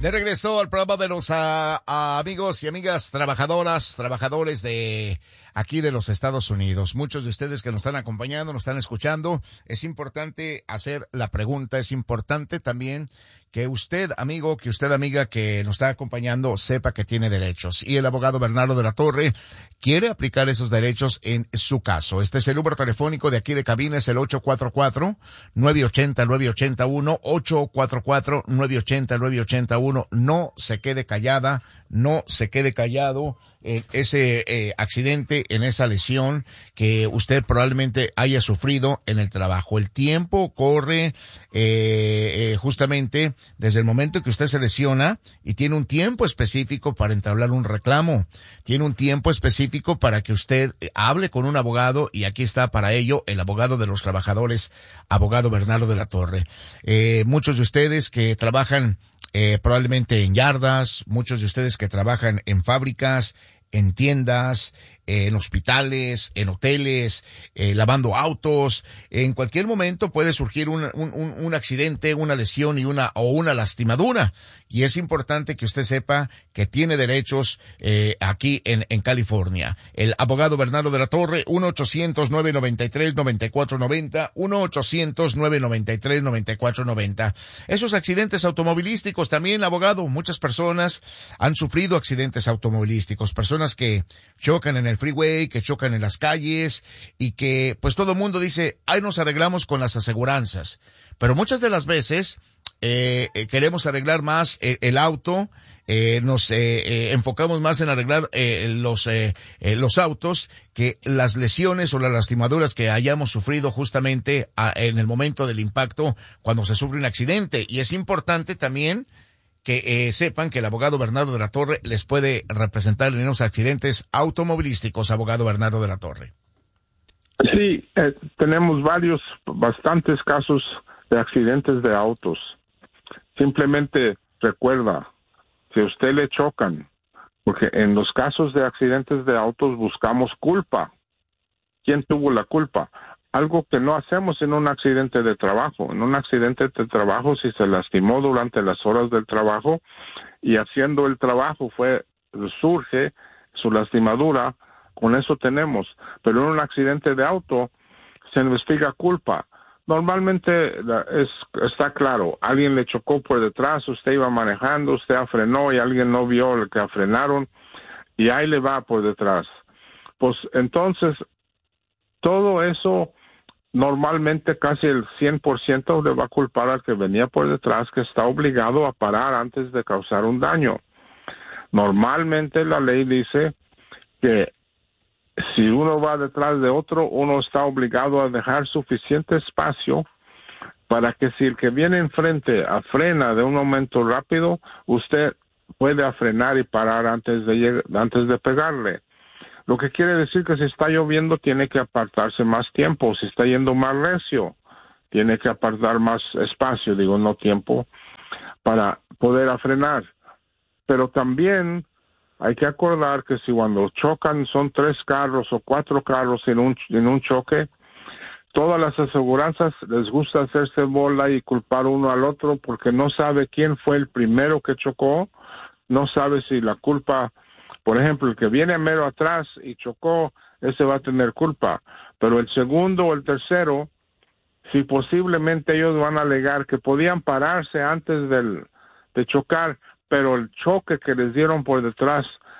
De regreso al programa de los amigos y amigas trabajadores de aquí de los Estados Unidos. Muchos de ustedes que nos están acompañando, nos están escuchando, es importante hacer la pregunta, es importante también que usted, amigo, que usted, amiga, que nos está acompañando, sepa que tiene derechos. Y el abogado Bernardo de la Torre quiere aplicar esos derechos en su caso. Este es el número telefónico de aquí de cabina, es el 844-980-9881, 844-980-9881. No se quede callada, no se quede callado en ese accidente, en esa lesión que usted probablemente haya sufrido en el trabajo. El tiempo corre justamente desde el momento que usted se lesiona y tiene un tiempo específico para entablar un reclamo. Tiene un tiempo específico para que usted hable con un abogado, y aquí está para ello el abogado de los trabajadores, abogado Bernardo de la Torre. Muchos de ustedes que trabajan probablemente en yardas, muchos de ustedes que trabajan en fábricas, en tiendas, en hospitales, en hoteles, lavando autos. En cualquier momento puede surgir un accidente, una lesión y una lastimadura. Y es importante que usted sepa que tiene derechos aquí en California. El abogado Bernardo de la Torre, 1-800-993-9490, 1-800-993-9490. Esos accidentes automovilísticos también, abogado, muchas personas han sufrido accidentes automovilísticos, personas que chocan en el freeway, que chocan en las calles, y que pues todo el mundo dice, ahí nos arreglamos con las aseguranzas. Pero muchas de las veces queremos arreglar más el auto, nos enfocamos más en arreglar los autos que las lesiones o las lastimaduras que hayamos sufrido justamente en el momento del impacto cuando se sufre un accidente. Y es importante también que sepan que el abogado Bernardo de la Torre les puede representar en los accidentes automovilísticos, abogado Bernardo de la Torre. Sí, tenemos bastantes casos de accidentes de autos. Simplemente recuerda, si a usted le chocan, porque en los casos de accidentes de autos buscamos culpa. ¿Quién tuvo la culpa? Algo que no hacemos en un accidente de trabajo. En un accidente de trabajo, si se lastimó durante las horas del trabajo y haciendo el trabajo surge su lastimadura, con eso tenemos. Pero en un accidente de auto se investiga culpa. Normalmente está claro, alguien le chocó por detrás, usted iba manejando, usted frenó y alguien no vio el que frenaron y ahí le va por detrás. Pues entonces, todo eso normalmente casi el 100% le va a culpar al que venía por detrás, que está obligado a parar antes de causar un daño. Normalmente la ley dice que si uno va detrás de otro, uno está obligado a dejar suficiente espacio para que si el que viene enfrente frena de un momento rápido, usted puede frenar y parar antes de pegarle. Lo que quiere decir que si está lloviendo tiene que apartarse más tiempo, si está yendo más recio, tiene que apartar más espacio, no tiempo, para poder frenar. Pero también hay que acordar que si cuando chocan son 3 carros o 4 carros en un choque, todas las aseguranzas les gusta hacerse bola y culpar uno al otro porque no sabe quién fue el primero que chocó, no sabe si la culpa, por ejemplo, el que viene mero atrás y chocó, ese va a tener culpa, pero el segundo o el tercero, si posiblemente ellos van a alegar que podían pararse antes de chocar, pero el choque que les dieron por detrás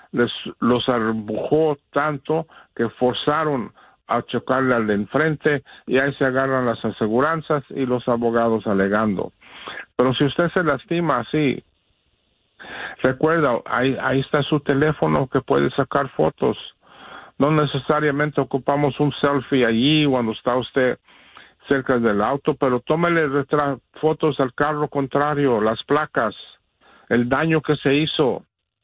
los arbujó tanto que forzaron a chocarle al de enfrente y ahí se agarran las aseguranzas y los abogados alegando. Pero si usted se lastima así, recuerda, ahí está su teléfono que puede sacar fotos. No necesariamente ocupamos un selfie allí cuando está usted cerca del auto, pero tómele fotos al carro contrario, las placas, el daño que se hizo.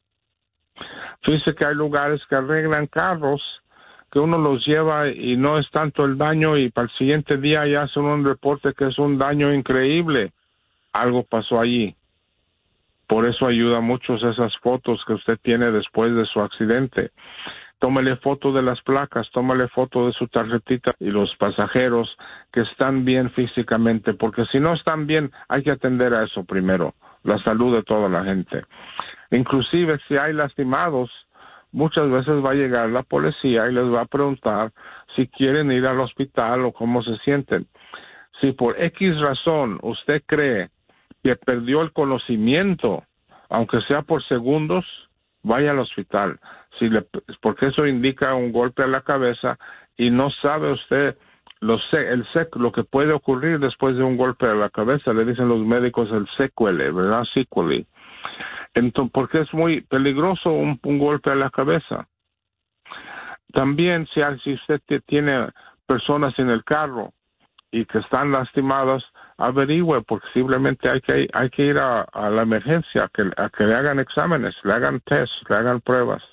Fíjese que hay lugares que arreglan carros que uno los lleva y no es tanto el daño y para el siguiente día ya hacen un reporte que es un daño increíble. Algo pasó allí. Por eso ayuda mucho esas fotos que usted tiene después de su accidente. Tómale foto de las placas, tómale foto de su tarjetita y los pasajeros que están bien físicamente, porque si no están bien hay que atender a eso primero. la salud de toda la gente. Inclusive si hay lastimados, muchas veces va a llegar la policía y les va a preguntar si quieren ir al hospital o cómo se sienten. Si por X razón usted cree que perdió el conocimiento, aunque sea por segundos, vaya al hospital. Porque eso indica un golpe a la cabeza y no sabe usted lo que puede ocurrir después de un golpe a la cabeza. Le dicen los médicos el secuele, ¿verdad? Sequelae. Entonces, porque es muy peligroso un golpe a la cabeza. También si usted tiene personas en el carro y que están lastimadas, averigüe, porque simplemente hay que ir a la emergencia, a que le hagan exámenes, le hagan tests, le hagan pruebas.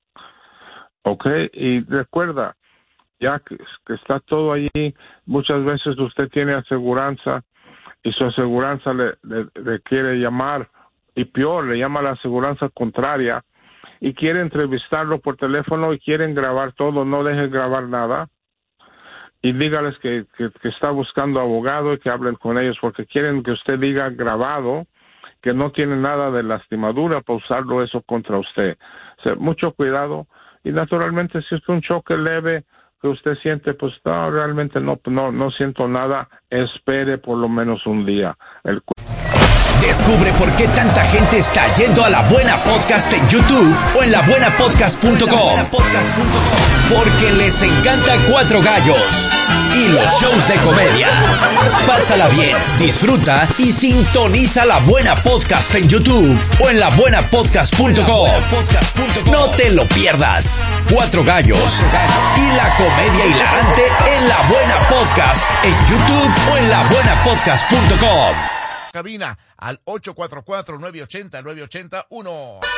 ¿Ok? Y recuerda, ya que está todo allí, muchas veces usted tiene aseguranza y su aseguranza le quiere llamar, y peor, le llama a la aseguranza contraria y quiere entrevistarlo por teléfono y quieren grabar todo. No dejen grabar nada y dígales que está buscando abogado y que hablen con ellos, porque quieren que usted diga grabado que no tiene nada de lastimadura para usarlo eso contra usted. O sea, mucho cuidado. Y naturalmente, si es un choque leve que usted siente, pues no, realmente no siento nada, espere por lo menos un día. Descubre por qué tanta gente está yendo a La Buena Podcast en YouTube o en labuenapodcast.com. Porque les encanta Cuatro Gallos y los shows de comedia. Pásala bien, disfruta y sintoniza La Buena Podcast en YouTube o en labuenapodcast.com. No te lo pierdas. Cuatro Gallos y la comedia hilarante en La Buena Podcast en YouTube o en labuenapodcast.com. Cabina al 844-980-9881.